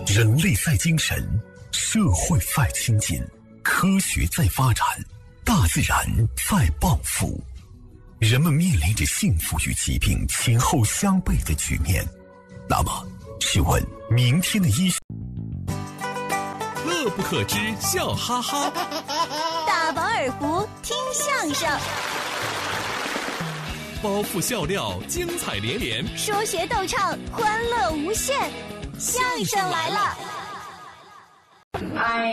人类在精神，社会在亲近，科学在发展，大自然在报复。人们面临着幸福与疾病前后相悖的局面。那么，试问明天的医学？ 乐不可支，笑哈哈。 大饱耳福，听相声。 包袱笑料，精彩连连； 说学逗唱，欢乐无限。相声来了！ 哎，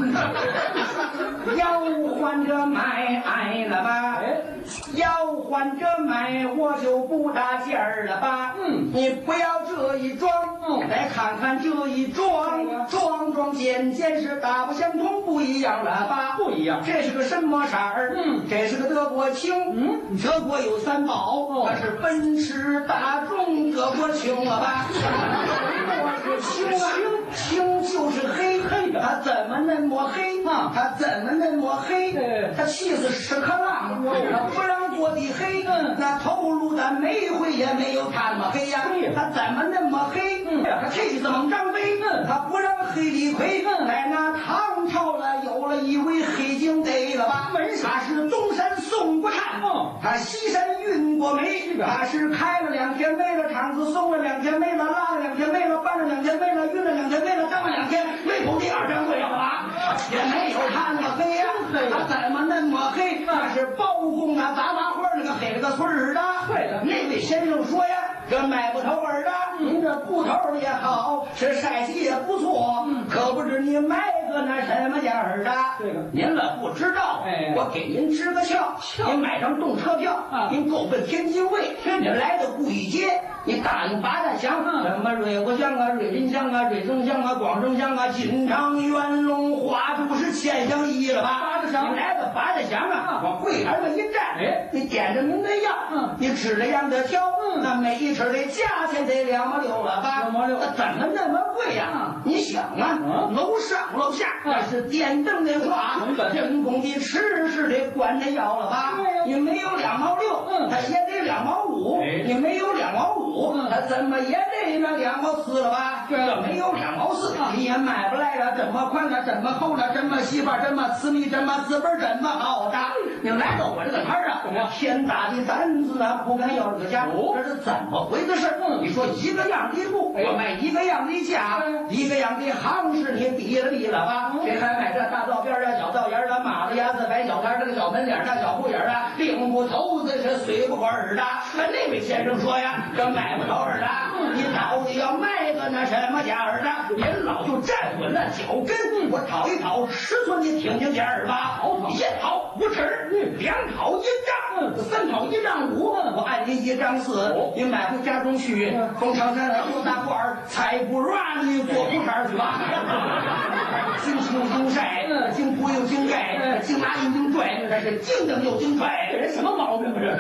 要换着买了吧？要换着买，我就不搭劲儿了吧？你不要这一装，来看看这一装，装件是大不相同，不一样了吧？不一样。这是个什么色儿？这是个德国青。德国有三宝，它是奔驰、大众、德国青了吧？我是青啊，青就是黑。他怎么那么黑？他怎么那么黑？他气死屎壳郎，他不让过的黑。那头颅的煤灰也没有他那么黑呀。他怎么那么黑？他气死猛张飞，他不让黑李逵。在那唐朝了，有了一位黑警队了吧？他是东山宋国禅，他西山运过煤，他是开了2天煤了，厂子送了2天煤了，拉了2天煤了，搬了2天煤了，运了2天煤了，当了2天煤头第2掌柜了吧？也没有他那么黑呀，他怎么那么黑？他是包公啊，杂麻花那个黑了个村儿的。那位先生说呀，这买不头儿的，您这布头也好，是晒洗也不错，可不知你买个那什么样儿的？您了不知道，我给您支个窍，您买张动车票，您够奔天津卫，您来到故意街，你答应八大乡，什么瑞国乡啊、瑞林乡啊、瑞增乡啊、广州乡啊、金昌、元龙、花都是千乡一了吧？你来到八大乡啊，往柜台上一站，你点着您的药，你指着样的挑，那每一尺的价钱得2毛6了吧？2毛6，那怎么那么贵呀？你想啊，楼上楼下那是电灯的话，人工的吃是得管那药了吧？你没有2毛6，他也得2毛5，你没有2毛5，他怎么也得那2毛4了吧？这没有2毛4，你也买不来了，这么宽了，这么厚了，这么细吧，这么私密，这么资本，这么好的。你来到我这个摊儿啊，天大的担子啊，不敢要这个价，这是怎么回的事？你说一个样的布，我卖一个样的价，一个样的行市，你比了吧？谁还买这大道边啊、小道沿的、马子牙子、白小摊这个小门脸的、小布眼啊、领不头子是随不管儿的。那位先生说呀，这买不着儿的，你到底要卖个那什么价儿的？您老就站稳了脚跟，我讨一讨尺寸，你听听价儿吧。1讨5尺，2讨1丈，3讨1丈5，我按您1丈4，您买回家中去，从长山来多大罐儿，才不软你做裤衩去吧。经青经晒，经铺又经盖，经拉又经拽，这是经蹬又经拽，这人什么毛病啊？这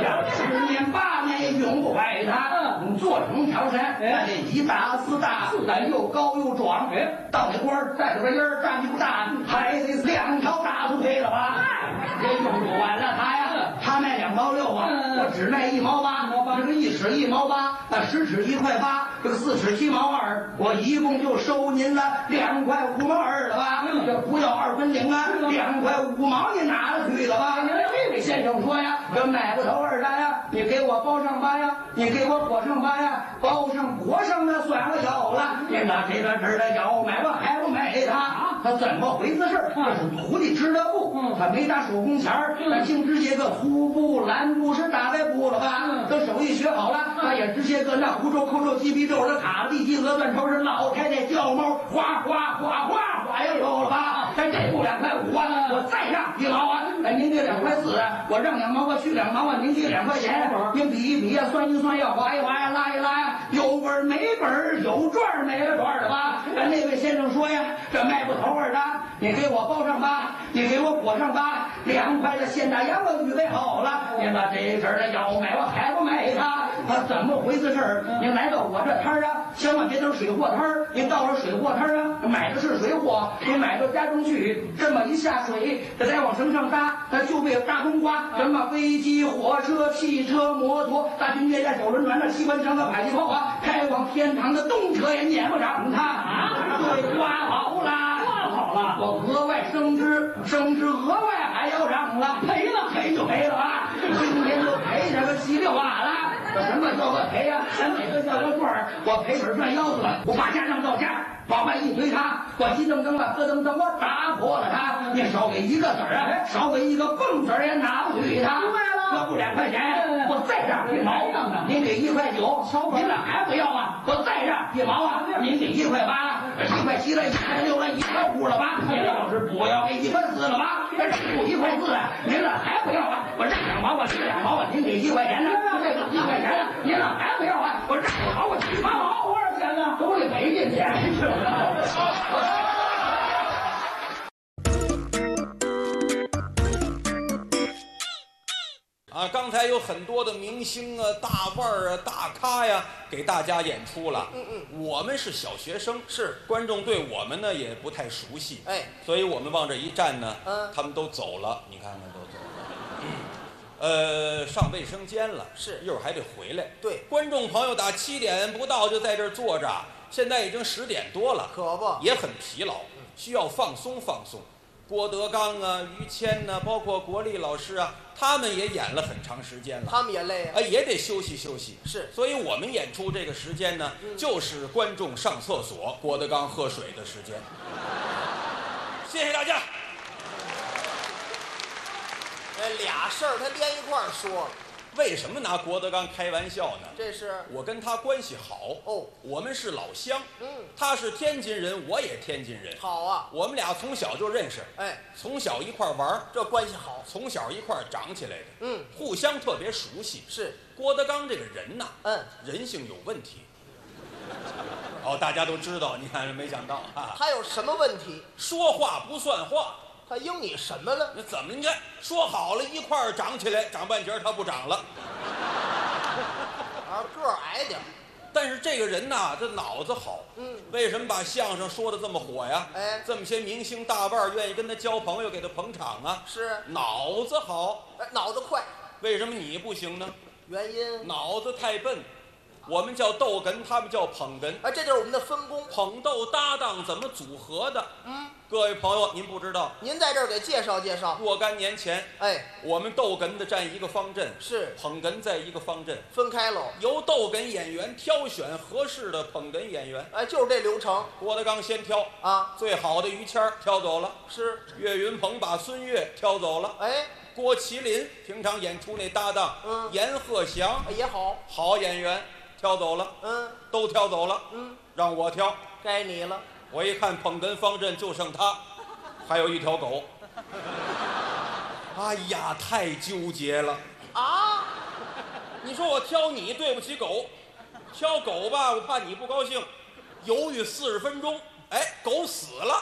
10年8年永不坏它。做成长山，这一大4大，又高又壮，到那官儿带着个烟儿，站起不大，还得2条大粗腿了吧？这用不完了他呀，他卖2毛6啊，我只卖1毛8，这个1尺1毛8，那10尺1块8，这个4尺7毛2，我一共就收您了2块5毛2了吧？这不要2分领啊，2块5毛你拿了去了吧？这位先生说呀，这买不头2单呀，你给我包上8呀，你给我裹上8呀，包上裹上那算了有了，您拿这个这的要买我还不买他？他怎么回事？这是徒弟织的布，他没打手工钱儿，他净织些个粗布、蓝布是大白布了吧？等手艺学好了，他也织些个那胡皱、扣皱、鸡皮皱的卡地鸡鹅断头是老太太掉毛，哗哗哗哗哗也有了吧？咱这布2块5啊，我再让1毛啊，您给2块4，我让2毛，我去2毛啊，您给2块钱，您比一比呀，算一算呀，划一划呀，拉一拉呀，有本儿没本儿，有赚儿没了赚儿的吧？那位先生说呀，这卖不头儿的，你给我包上8，你给我裹上8，2块的现大洋我预备好了，您把这事儿的要买我还不买他？他怎么回事？您来到我这摊儿啊，千万别等水货摊儿，你到了水货摊儿啊，买的是水货，你买到家中去，这么一下水，它再往绳上搭，它就被大冬瓜，什么飞机、火车、汽车、摩托、大军列战、小轮船、那机关枪的迫击炮啊，开往天堂的动车也撵不上它啊！对，刮好了，刮好了，我额外升职，额外还要涨了，赔了赔就赔了啊！今天就赔这个7、6瓦了。什么叫个赔呀？咱每个叫个段儿，我赔本赚腰子了，我把家上到家，往外一推它，我急噔噔了，咯噔噔，我打破了它。你少给一个子儿啊，少给一个蹦子儿也拿不去它。要不2块钱，我再让1毛，您给1块9，您这还不要啊？我再让1毛啊，您给1块8，1块7了，1块6了，1块5了吧？您要是不要给1块4了吧？这不1块4了，您这还不要啊？我让2毛，我给2毛啊，您给1块钱呢？这个1块钱呢？您这还不要啊？我让2毛，我7毛，多少钱呢？都得赔进去，是不是？ 啊，刚才有很多的明星啊、大腕儿啊、大咖呀，给大家演出了。我们是小学生，是观众对我们呢也不太熟悉，所以我们往这一站呢，他们都走了，你看看都走了。上卫生间了，是一会儿还得回来。对，观众朋友打7点不到就在这儿坐着，现在已经10点多了，可不也很疲劳，需要放松放松。郭德纲啊、于谦呐，包括国立老师啊，他们也演了很长时间了，他们也累啊，也得休息休息。是，所以我们演出这个时间呢，就是观众上厕所、郭德纲喝水的时间。谢谢大家。 俩事儿他连一块儿说， 为什么拿郭德纲开玩笑呢？ 这是我跟他关系好哦，我们是老乡，他是天津人，我也天津人，好啊，我们俩从小就认识，从小一块玩，这关系好，从小一块长起来的，互相特别熟悉。是郭德纲这个人呐，人性有问题。哦，大家都知道，你看没想到啊， 他有什么问题？ 说话不算话。 他应你什么了？ 那怎么？你看说好了一块儿长起来，长半截他不长了， 个儿矮点。 但是这个人呐，这脑子好。为什么把相声说的这么火呀？这么些明星大腕愿意跟他交朋友，给他捧场啊？是脑子好， 脑子快。 为什么你不行呢？ 原因脑子太笨。我们叫逗哏，他们叫捧哏。 这就是我们的分工。 捧逗搭档怎么组合的？各位朋友，您不知道， 您在这儿给介绍介绍。 若干年前，我们逗哏的站一个方阵，是捧哏在一个方阵， 分开喽。 由逗哏演员挑选合适的捧哏演员。 就是这流程。 郭德纲先挑啊，最好的于谦挑走了，是岳云鹏把孙越挑走了。郭麒麟平常演出那搭档，阎鹤祥也好， 好演员。挑走了，都挑走了，让我挑， 该你了。 我一看捧哏方阵就剩他，还有一条狗。哎呀，太纠结了啊！你说我挑你对不起狗，挑狗吧，我怕你不高兴，犹豫40分钟，狗死了。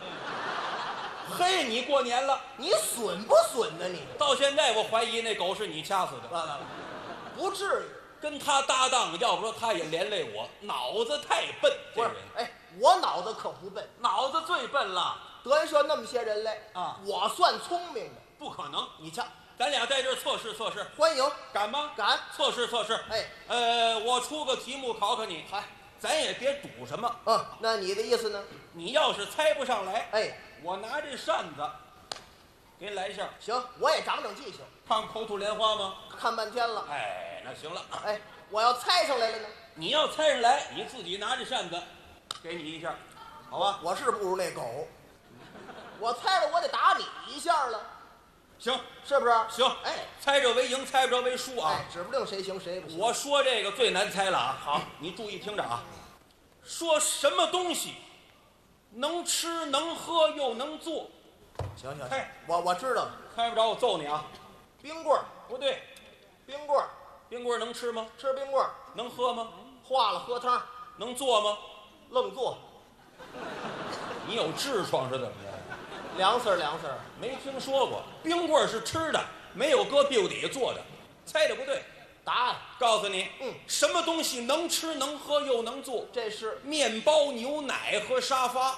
嘿，你过年了， 你损不损呢？你到现在我怀疑那狗是你掐死的， 不至于。 跟他搭档，要不说他也连累我，脑子太笨。这人， 我脑子可不笨， 脑子最笨了。 德云社那么些人来啊，我算聪明的， 不可能。 你瞧， 咱俩在这儿测试测试， 欢迎， 敢吗？ 敢， 测试测试。我出个题目考考你，咱也别赌什么。 那你的意思呢？ 你要是猜不上来，我拿这扇子给你来一下。 行，我也长长记性。 看口吐莲花吗？ 看半天了。 那行了。 我要猜上来了呢？ 你要猜上来，你自己拿着扇子，给你一下，好吧？ 我是不如那狗，我猜了我得打你一下了。 行， 是不是？ 行。猜着为赢，猜不着为输啊。 指不定谁行谁不行。 我说这个最难猜了啊。好，你注意听着啊。说什么东西能吃能喝又能做？ 行，我知道了。 猜不着我揍你啊。 冰棍儿不对， 冰棍儿。 冰棍能吃吗？ 吃冰棍儿。 能喝吗？ 化了喝汤。 能做吗？ 愣做。 你有痔疮是怎么着？ 凉丝儿， 没听说过。冰棍是吃的，没有搁屁股底下做的。猜的不对。 答案告诉你，什么东西能吃能喝又能做？ 这是面包、牛奶和沙发。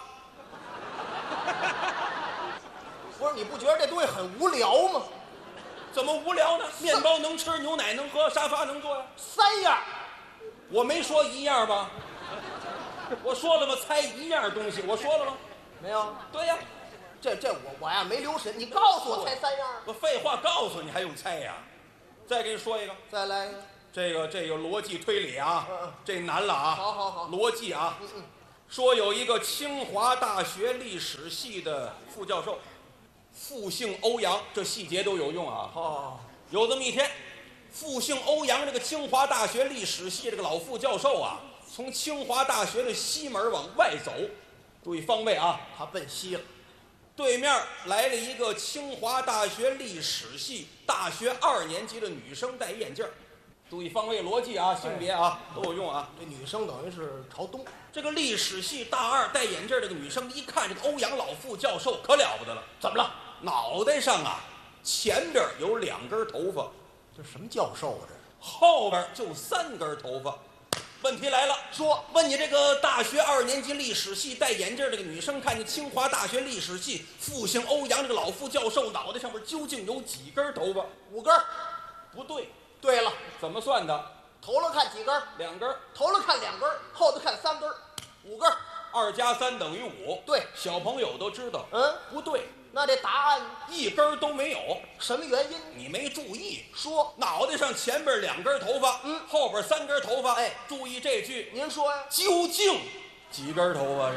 不是？你不觉得这东西很无聊吗？ 怎么无聊呢？面包能吃，牛奶能喝，沙发能坐呀。 3样， 我没说一样吧？我说了吗？猜一样东西，我说了吗？ 没有。 对呀， 这我呀没留神，你告诉我猜3样。 我废话告诉你，还用猜呀？再给你说一个， 再来一个。 这个逻辑推理啊，这难了啊。 好， 逻辑啊。说有一个清华大学历史系的副教授，复姓欧阳，这细节都有用啊。有这么一天，复姓欧阳这个清华大学历史系这个老副教授啊，从清华大学的西门往外走，注意方位啊， 他奔西了。 对面来了一个清华大学历史系大学2年级的女生，戴眼镜。注意方位逻辑啊，性别啊都有用啊。 这女生等于是朝东。 这个历史系大2戴眼镜这个女生一看这个欧阳老副教授可了不得了，怎么了？脑袋上啊前边有2根头发， 这什么教授啊？这后边就3根头发。问题来了，说问你这个大学2年级历史系戴眼镜这个女生，看见清华大学历史系复姓欧阳这个老副教授脑袋上面究竟有几根头发 ？5根。 不对。 对了， 怎么算的？ 头了看几根 ？2根。 头了看2根，后头看3根，5根。 2加3等于5。 对， 小朋友都知道。不对。 那这答案 1根都没有。 什么原因？ 你没注意。 说脑袋上前边2根头发，后边3根头发。注意这句。 您说呀？ 究竟几根头发？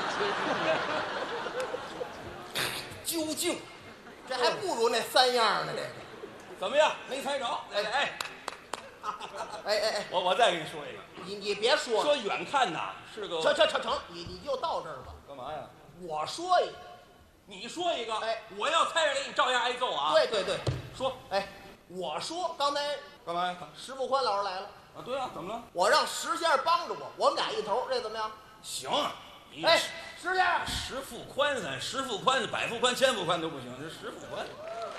这是究竟， 这还不如那3样呢。这个怎么样？没猜着？我再给你说一个。 你别说了。 说远看呐是个。 成，你就到这儿吧。 干嘛呀？ 我说一个， 你说一个。我要猜着给你照样挨揍啊。 对， 说。 我说刚才干嘛呀？ 石富宽老师来了。 啊，对啊，怎么了？ 我让石先生帮着我们俩一头，这怎么样？ 行。 石先生， 石富宽石富宽、百富宽、千富宽都不行，这石富宽。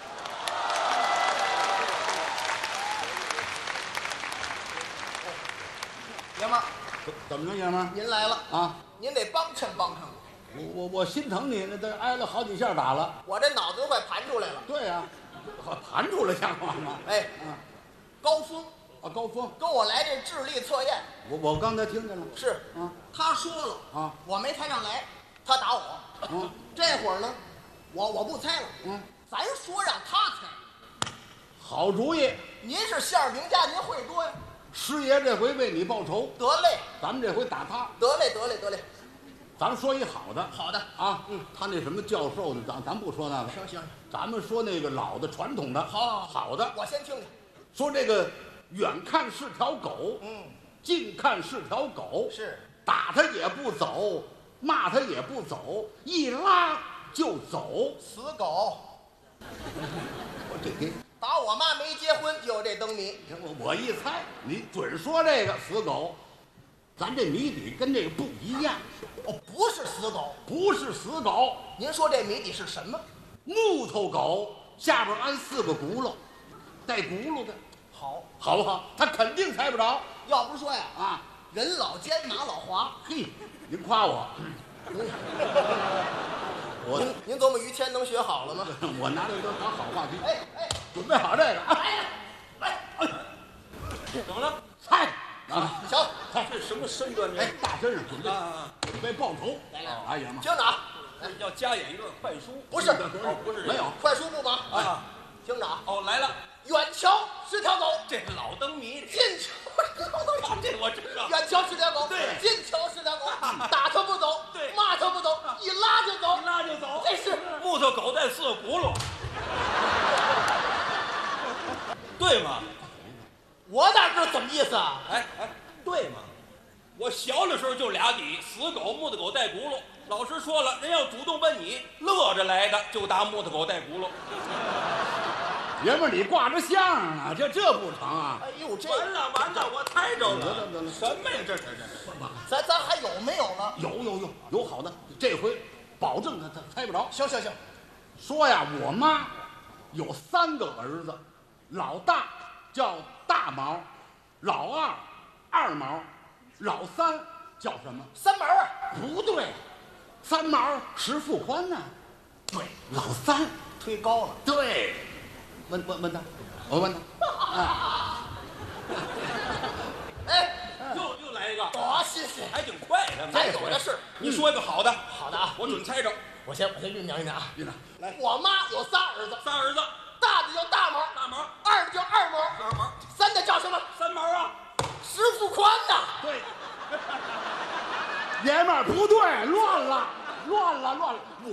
爷们儿， 怎么着，爷们儿？ 您来了啊！ 您得帮衬我。 我心疼你，那这挨了好几下打了。 我这脑子都快盘出来了。 对呀，盘出来像话吗？ 高峰啊，高峰跟我来这智力测验。 我刚才听见了。 是啊，他说了啊， 我没猜上来，他打我。这会儿呢，我不猜了。咱说让他猜。 好主意。 您是相声名家，您会多呀。 师爷这回为你报仇。 得嘞， 咱们这回打他。 得嘞。 咱们说一好的。 好的啊，他那什么教授的，咱不说那个。 行， 咱们说那个老的传统的。好的。 我先听听。 说这个远看是条狗，近看是条狗， 是打他也不走，骂他也不走，一拉就走， 死狗。 我这打我妈没结婚就有这灯谜。 我一猜，你准说这个死狗。咱这谜底跟这个不一样。 不是死狗。 不是死狗。 您说这谜底是什么？ 木头狗下边安4个轱辘，带轱辘的。好不好？他肯定猜不着。 要不说呀，人老奸马老滑。 嘿，您夸我。 您琢磨于谦能学好了吗？ 我拿这都当好话题。准备好这个。 来， 怎么了？ 猜啊！行， 这什么身段？ 大身上准备报仇。 来， 哎呀妈！ 厅长， 要加演一段快书。 不是， 不是， 没有快书不忙。厅长。 来了。 远瞧是条狗， 这是老灯谜。 近瞧是条狗， 这我知道。 远瞧是条狗， 对， 近瞧是条狗，打它不走， 对， 骂它不走，一拉就走，这是木头狗带4个轱辘，对吗？ 我哪知道怎么意思啊？ 对吗？我小的时候就俩底，死狗、木头狗带轱辘。老师说了，人要主动问你，乐着来的就答木头狗带轱辘。 爷们儿，你挂着相声呢，这不成啊！ 哎呦，这完了，我猜着了。什么呀？这咱还有没有了？ 有好的，这回保证他猜不着。 行。 说呀，我妈有3个儿子，老大叫大毛，老二二毛，老三叫什么？ 三毛啊？ 不对，三毛石富宽呢？对，老三忒高了。 对，问他，我问他。 哎， 又来一个， 多谢谢， 还挺快的。 咱有的是。 你说一个好的， 好的啊， 我准猜着。 我先酝酿啊。 院长， 来，我妈有仨儿子， 仨儿子， 大的叫大毛， 大毛， 二的叫二毛， 二毛， 三的叫什么？ 三毛啊， 石富宽呐。 对，爷们儿不对，乱了。